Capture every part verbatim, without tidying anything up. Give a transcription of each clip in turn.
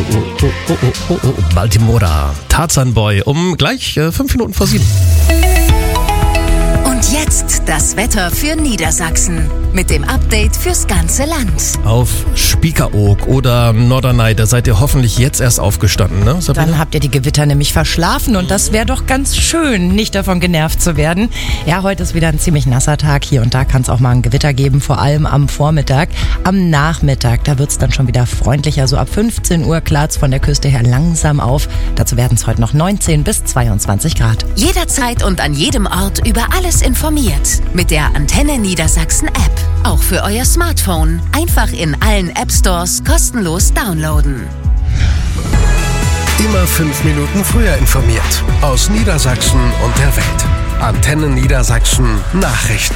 oh, oh, oh, oh, oh. Baltimora, Tarzan Boy, um gleich äh, fünf Minuten vor sieben. Und jetzt das Wetter für Niedersachsen mit dem Update fürs ganze Land. Auf Spiekeroog oder Norderney, da seid ihr hoffentlich jetzt erst aufgestanden, ne, Sabrina? Dann habt ihr die Gewitter nämlich verschlafen und das wäre doch ganz schön, nicht davon genervt zu werden. Ja, heute ist wieder ein ziemlich nasser Tag. Hier und da kann es auch mal ein Gewitter geben, vor allem am Vormittag. Am Nachmittag, da wird es dann schon wieder freundlicher. So ab fünfzehn Uhr klart's von der Küste her langsam auf. Dazu werden es heute noch neunzehn bis zweiundzwanzig Grad. Jederzeit und an jedem Ort über alles informiert. Mit der Antenne Niedersachsen App. Auch für euer Smartphone. Einfach in allen App Stores kostenlos downloaden. Immer fünf Minuten früher informiert. Aus Niedersachsen und der Welt. Antenne Niedersachsen Nachrichten.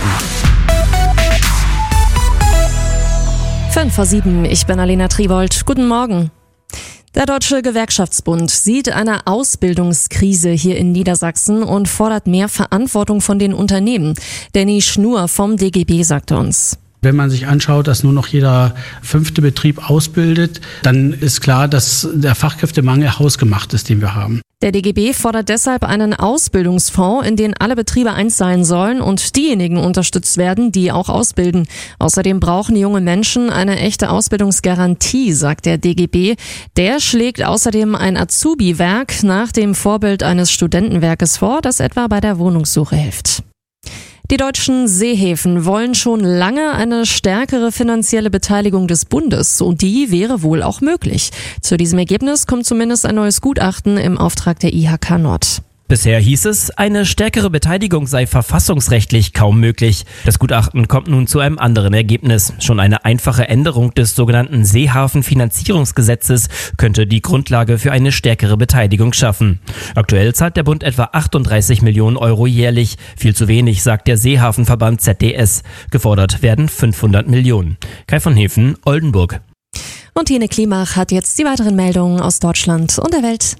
Fünf vor sieben, ich bin Alena Triwold. Guten Morgen. Der Deutsche Gewerkschaftsbund sieht eine Ausbildungskrise hier in Niedersachsen und fordert mehr Verantwortung von den Unternehmen. Danny Schnur vom D G B sagte uns. Wenn man sich anschaut, dass nur noch jeder fünfte Betrieb ausbildet, dann ist klar, dass der Fachkräftemangel hausgemacht ist, den wir haben. Der D G B fordert deshalb einen Ausbildungsfonds, in den alle Betriebe einzahlen sollen und diejenigen unterstützt werden, die auch ausbilden. Außerdem brauchen junge Menschen eine echte Ausbildungsgarantie, sagt der D G B. Der schlägt außerdem ein Azubi-Werk nach dem Vorbild eines Studentenwerkes vor, das etwa bei der Wohnungssuche hilft. Die deutschen Seehäfen wollen schon lange eine stärkere finanzielle Beteiligung des Bundes und die wäre wohl auch möglich. Zu diesem Ergebnis kommt zumindest ein neues Gutachten im Auftrag der I H K Nord. Bisher hieß es, eine stärkere Beteiligung sei verfassungsrechtlich kaum möglich. Das Gutachten kommt nun zu einem anderen Ergebnis. Schon eine einfache Änderung des sogenannten Seehafenfinanzierungsgesetzes könnte die Grundlage für eine stärkere Beteiligung schaffen. Aktuell zahlt der Bund etwa achtunddreißig Millionen Euro jährlich. Viel zu wenig, sagt der Seehafenverband Z D S. Gefordert werden fünfhundert Millionen. Kai von Hefen, Oldenburg. Und Tine Klimach hat jetzt die weiteren Meldungen aus Deutschland und der Welt.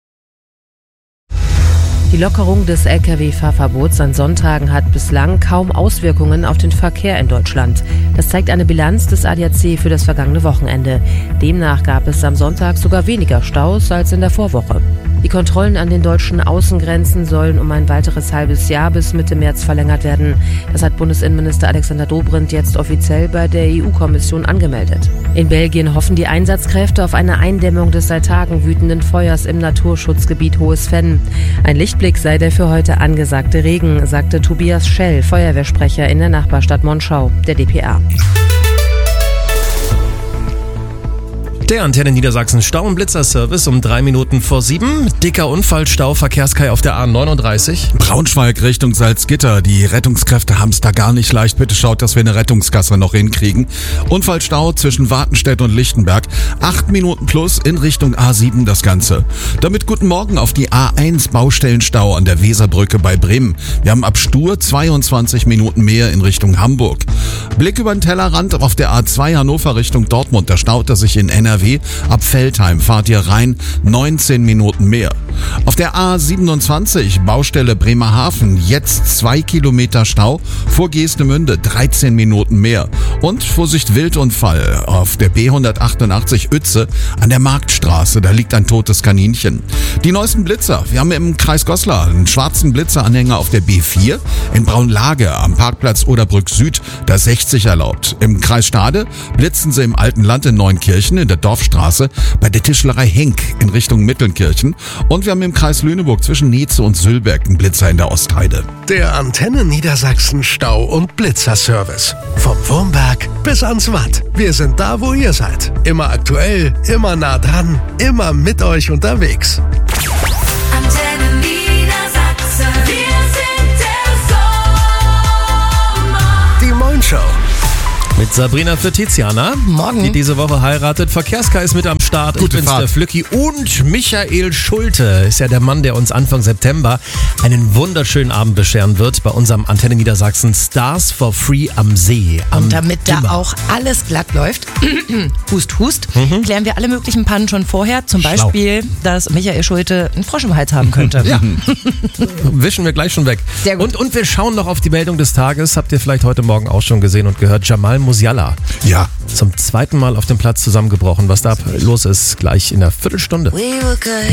Die Lockerung des L K W-Fahrverbots an Sonntagen hat bislang kaum Auswirkungen auf den Verkehr in Deutschland. Das zeigt eine Bilanz des A D A C für das vergangene Wochenende. Demnach gab es am Sonntag sogar weniger Staus als in der Vorwoche. Die Kontrollen an den deutschen Außengrenzen sollen um ein weiteres halbes Jahr bis Mitte März verlängert werden. Das hat Bundesinnenminister Alexander Dobrindt jetzt offiziell bei der E U-Kommission angemeldet. In Belgien hoffen die Einsatzkräfte auf eine Eindämmung des seit Tagen wütenden Feuers im Naturschutzgebiet Hohes Venn. Ein Lichtblick sei der für heute angesagte Regen, sagte Tobias Schell, Feuerwehrsprecher in der Nachbarstadt Monschau, der D P A. Der Antenne Niedersachsen Stau- und Blitzerservice um drei Minuten vor sieben. Dicker Unfallstau, Verkehrskai auf der A neununddreißig. Braunschweig Richtung Salzgitter. Die Rettungskräfte haben es da gar nicht leicht. Bitte schaut, dass wir eine Rettungskasse noch hinkriegen. Unfallstau zwischen Wartenstedt und Lichtenberg. Acht Minuten plus in Richtung A sieben das Ganze. Damit guten Morgen auf die A eins Baustellenstau an der Weserbrücke bei Bremen. Wir haben ab Stur zweiundzwanzig Minuten mehr in Richtung Hamburg. Blick über den Tellerrand auf der A zwei Hannover Richtung Dortmund. Da staut er sich in N R W. Ab Veltheim fahrt ihr rein, neunzehn Minuten mehr. Auf der A siebenundzwanzig Baustelle Bremerhaven jetzt zwei Kilometer Stau, vor Geestemünde dreizehn Minuten mehr. Und Vorsicht Wildunfall auf der B hundertachtundachtzig Uetze an der Marktstraße, da liegt ein totes Kaninchen. Die neuesten Blitzer, wir haben im Kreis Goslar einen schwarzen Blitzeranhänger auf der B vier, in Braunlage am Parkplatz Oderbrück Süd, da sechzig erlaubt. Im Kreis Stade blitzen sie im Alten Land in Neunkirchen in der Dorfstraße bei der Tischlerei Henk in Richtung Mittelnkirchen. Und wir haben im Kreis Lüneburg zwischen Neze und Sülbeck einen Blitzer in der Ostheide. Der Antenne Niedersachsen Stau- und Blitzerservice. Vom Wurmberg bis ans Watt. Wir sind da, wo ihr seid. Immer aktuell, immer nah dran, immer mit euch unterwegs. Antenne Niedersachsen. Wir sind der Sommer. Die Moin Show. Mit Sabrina für Tiziana, Morgen. die diese Woche heiratet. Verkehrskai ist mit am Start. Gute ich bin's, Fahrt. der Flücki. Und Michael Schulte ist ja der Mann, der uns Anfang September einen wunderschönen Abend bescheren wird bei unserem Antenne Niedersachsen Stars for Free am See. Am Und damit da Dimmer. auch alles glatt läuft, hust, hust, klären wir alle möglichen Pannen schon vorher. Zum Schlau. Beispiel, dass Michael Schulte einen Frosch im Hals haben könnte. Ja, wischen wir gleich schon weg. Sehr gut. Und, und wir schauen noch auf die Meldung des Tages. Habt ihr vielleicht heute Morgen auch schon gesehen und gehört. Jamal Musiala. Ja. Zum zweiten Mal auf dem Platz zusammengebrochen. Was da los ist, gleich in einer Viertelstunde. We were good.